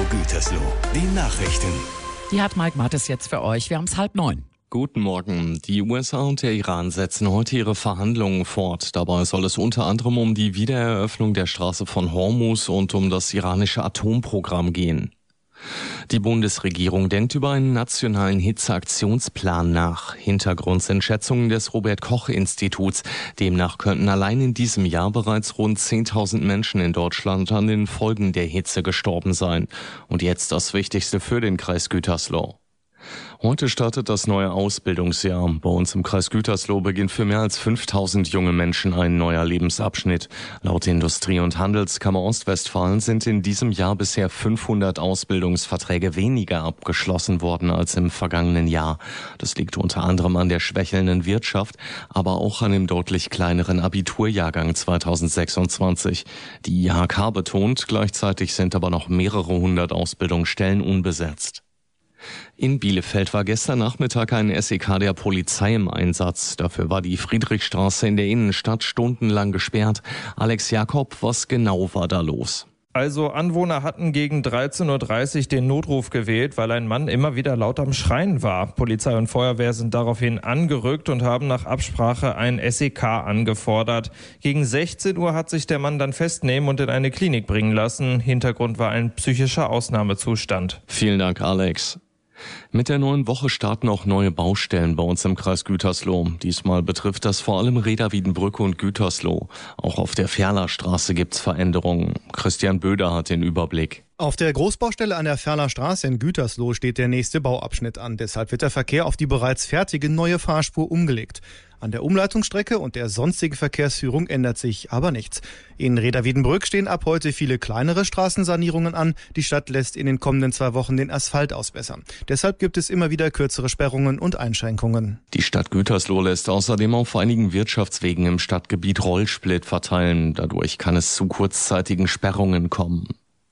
Gütersloh, die Nachrichten. Die hat Mike Mattes jetzt für euch. Wir haben es 8:30. Guten Morgen. Die USA und der Iran setzen heute ihre Verhandlungen fort. Dabei soll es unter anderem um die Wiedereröffnung der Straße von Hormuz und um das iranische Atomprogramm gehen. Die Bundesregierung denkt über einen nationalen Hitzeaktionsplan nach. Hintergrund sind Schätzungen des Robert-Koch-Instituts. Demnach könnten allein in diesem Jahr bereits rund 10.000 Menschen in Deutschland an den Folgen der Hitze gestorben sein. Und jetzt das Wichtigste für den Kreis Gütersloh. Heute startet das neue Ausbildungsjahr. Bei uns im Kreis Gütersloh beginnt für mehr als 5.000 junge Menschen ein neuer Lebensabschnitt. Laut Industrie- und Handelskammer Ostwestfalen sind in diesem Jahr bisher 500 Ausbildungsverträge weniger abgeschlossen worden als im vergangenen Jahr. Das liegt unter anderem an der schwächelnden Wirtschaft, aber auch an dem deutlich kleineren Abiturjahrgang 2026. Die IHK betont, gleichzeitig sind aber noch mehrere hundert Ausbildungsstellen unbesetzt. In Bielefeld war gestern Nachmittag ein SEK der Polizei im Einsatz. Dafür war die Friedrichstraße in der Innenstadt stundenlang gesperrt. Alex Jakob, was genau war da los? Also Anwohner hatten gegen 13:30 Uhr den Notruf gewählt, weil ein Mann immer wieder laut am Schreien war. Polizei und Feuerwehr sind daraufhin angerückt und haben nach Absprache ein SEK angefordert. Gegen 16 Uhr hat sich der Mann dann festnehmen und in eine Klinik bringen lassen. Hintergrund war ein psychischer Ausnahmezustand. Vielen Dank, Alex. Mit der neuen Woche starten auch neue Baustellen bei uns im Kreis Gütersloh. Diesmal betrifft das vor allem Reda-Wiedenbrück und Gütersloh. Auch auf der Ferlerstraße gibt's Veränderungen. Christian Böder hat den Überblick. Auf der Großbaustelle an der Ferlerstraße in Gütersloh steht der nächste Bauabschnitt an. Deshalb wird der Verkehr auf die bereits fertige neue Fahrspur umgelegt. An der Umleitungsstrecke und der sonstigen Verkehrsführung ändert sich aber nichts. In Reda-Wiedenbrück stehen ab heute viele kleinere Straßensanierungen an. Die Stadt lässt in den kommenden 2 Wochen den Asphalt ausbessern. Deshalb gibt es immer wieder kürzere Sperrungen und Einschränkungen. Die Stadt Gütersloh lässt außerdem auf einigen Wirtschaftswegen im Stadtgebiet Rollsplit verteilen. Dadurch kann es zu kurzzeitigen Sperrungen kommen.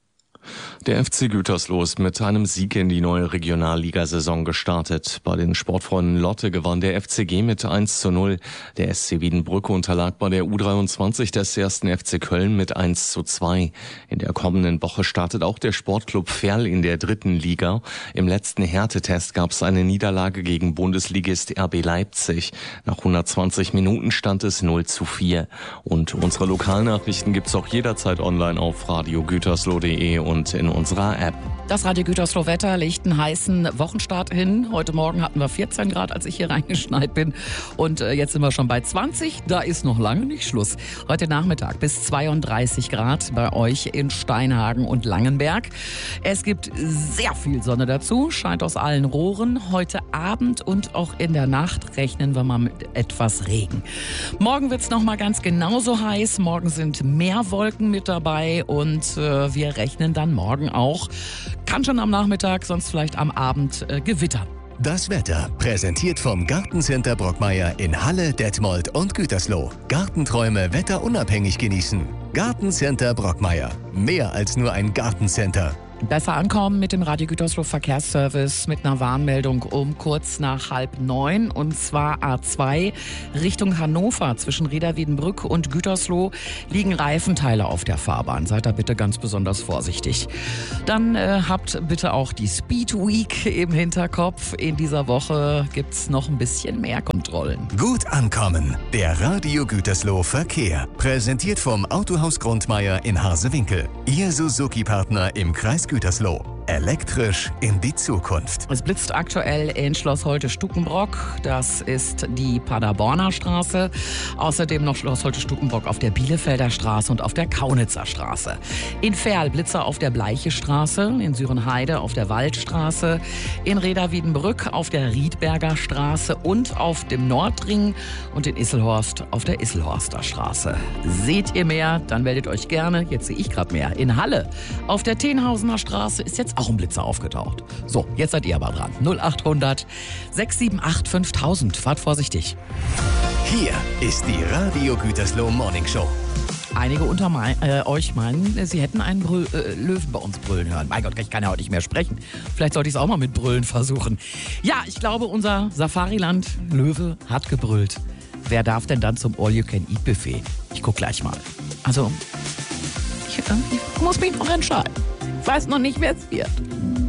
Der FC Gütersloh ist mit einem Sieg in die neue Regionalligasaison gestartet. Bei den Sportfreunden Lotte gewann der FCG mit 1:0. Der SC Wiedenbrück unterlag bei der U23 des 1. FC Köln mit 1:2. In der kommenden Woche startet auch der Sportclub Verl in der 3. Liga. Im letzten Härtetest gab es eine Niederlage gegen Bundesligist RB Leipzig. Nach 120 Minuten stand es 0:4. Und unsere Lokalnachrichten gibt's auch jederzeit online auf radiogütersloh.de und in unserer App. Das Radio Gütersloh Wetter legt einen heißen Wochenstart hin. Heute Morgen hatten wir 14 Grad, als ich hier reingeschneit bin. Und jetzt sind wir schon bei 20. Da ist noch lange nicht Schluss. Heute Nachmittag bis 32 Grad bei euch in Steinhagen und Langenberg. Es gibt sehr viel Sonne dazu, scheint aus allen Rohren. Heute Abend und auch in der Nacht rechnen wir mal mit etwas Regen. Morgen wird es noch mal ganz genauso heiß. Morgen sind mehr Wolken mit dabei und wir rechnen dann morgen auch, kann schon am Nachmittag, sonst vielleicht am Abend gewittern. Das Wetter präsentiert vom Gartencenter Brockmeier in Halle, Detmold und Gütersloh. Gartenträume wetterunabhängig genießen. Gartencenter Brockmeier. Mehr als nur ein Gartencenter. Besser ankommen mit dem Radio Gütersloh Verkehrsservice mit einer Warnmeldung um kurz nach 8:30 und zwar A2 Richtung Hannover. Zwischen Reda-Wiedenbrück und Gütersloh liegen Reifenteile auf der Fahrbahn. Seid da bitte ganz besonders vorsichtig. Dann habt bitte auch die Speed Week im Hinterkopf. In dieser Woche gibt's noch ein bisschen mehr Kontrollen. Gut ankommen. Der Radio Gütersloh Verkehr. Präsentiert vom Autohaus Grundmeier in Harsewinkel. Ihr Suzuki-Partner im Kreis Gütersloh. Elektrisch in die Zukunft. Es blitzt aktuell in Schloss Holte-Stukenbrock. Das ist die Paderborner Straße. Außerdem noch Schloss Holte-Stukenbrock auf der Bielefelder Straße und auf der Kaunitzer Straße. In Verl Blitzer auf der Bleiche Straße, in Sürenheide auf der Waldstraße, in Reda-Wiedenbrück auf der Riedberger Straße und auf dem Nordring und in Isselhorst auf der Isselhorster Straße. Seht ihr mehr, dann meldet euch gerne. Jetzt sehe ich gerade mehr. In Halle auf der Tenhausener Straße ist jetzt auch ein Blitzer aufgetaucht. So, jetzt seid ihr aber dran. 0800 678 5000. Fahrt vorsichtig. Hier ist die Radio Gütersloh Morning Show. Einige unter euch meinen, sie hätten einen Löwen bei uns brüllen hören. Mein Gott, ich kann ja heute nicht mehr sprechen. Vielleicht sollte ich es auch mal mit Brüllen versuchen. Ja, ich glaube, unser Safariland Löwe hat gebrüllt. Wer darf denn dann zum All-You-Can-Eat-Buffet? Ich guck gleich mal. Also, ich muss mich noch entscheiden. weiß noch nicht, wer es wird.